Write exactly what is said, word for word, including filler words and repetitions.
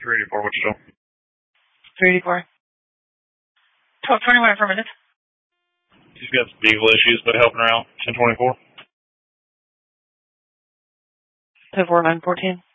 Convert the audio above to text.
three eighty-four, Wichita. three eighty-four. twelve twenty-one affirmative. She's got some vehicle issues, but helping her out. ten twenty-four. ten four nine fourteen.